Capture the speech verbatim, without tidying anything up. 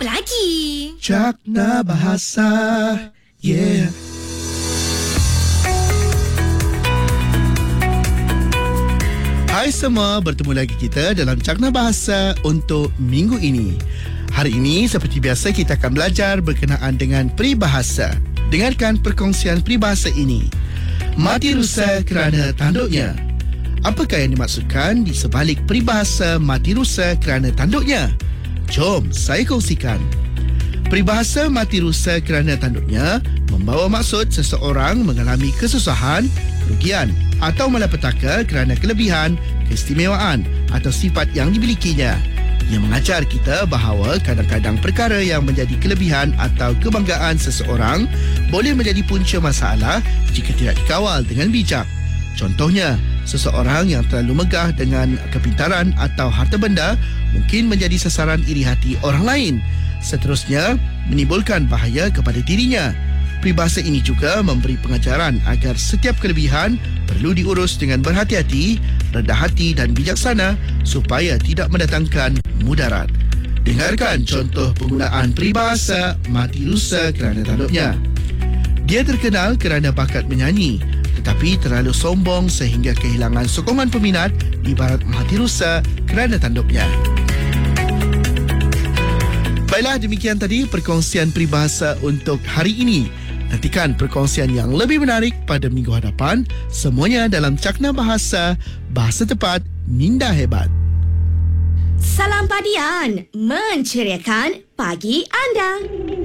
apa lagi? Cakna Bahasa. Yeah. Hai semua, bertemu lagi kita dalam Cakna Bahasa untuk minggu ini. Hari ini seperti biasa kita akan belajar berkenaan dengan peribahasa. Dengarkan perkongsian peribahasa ini. Mati rusa kerana tanduknya. Apakah yang dimaksudkan di sebalik peribahasa mati rusa kerana tanduknya? Jom saya kongsikan. Peribahasa mati rusa kerana tanduknya membawa maksud seseorang mengalami kesusahan, kerugian atau malapetaka kerana kelebihan, keistimewaan atau sifat yang dimilikinya. Ia mengajar kita bahawa kadang-kadang perkara yang menjadi kelebihan atau kebanggaan seseorang boleh menjadi punca masalah jika tidak dikawal dengan bijak. Contohnya, seseorang yang terlalu megah dengan kepintaran atau harta benda mungkin menjadi sasaran iri hati orang lain. Seterusnya, menimbulkan bahaya kepada dirinya. Peribahasa ini juga memberi pengajaran agar setiap kelebihan perlu diurus dengan berhati-hati, rendah hati dan bijaksana supaya tidak mendatangkan mudarat. Dengarkan contoh penggunaan peribahasa mati rusa kerana tanduknya. Dia terkenal kerana bakat menyanyi, tetapi terlalu sombong sehingga kehilangan sokongan peminat, ibarat mati rusa kerana tanduknya. Baiklah, demikian tadi perkongsian peribahasa untuk hari ini. Nantikan perkongsian yang lebih menarik pada minggu hadapan. Semuanya dalam Cakna Bahasa, bahasa tepat, minda hebat. Salam Padian, menceriakan pagi anda.